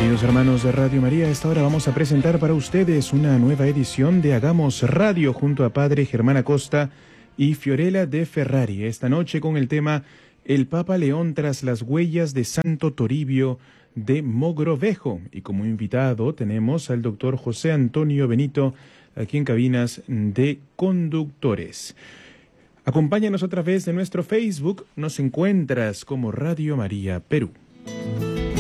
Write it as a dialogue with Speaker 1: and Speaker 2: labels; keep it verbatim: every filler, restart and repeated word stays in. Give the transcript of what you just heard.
Speaker 1: Queridos hermanos de Radio María, a esta hora vamos a presentar para ustedes una nueva edición de Hagamos Radio junto a Padre Germán Acosta y Fiorella de Ferrari. Esta noche con el tema El Papa León tras las huellas de Santo Toribio de Mogrovejo. Y como invitado tenemos al doctor José Antonio Benito, aquí en cabinas de conductores. Acompáñanos otra vez de nuestro Facebook, nos encuentras como Radio María Perú.